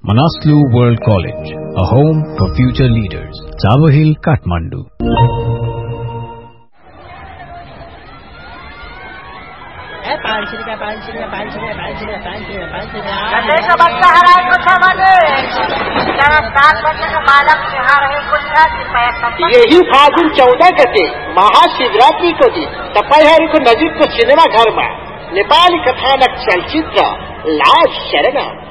Manaslu World College, a home for future leaders. Tower Hill, Kathmandu. यही फागुन 14 गते महाशिवरात्रि को दिन तपाईहरुको नजिकको सिनेमा घरमा नेपाली कथानक चलचित्र लाज शरण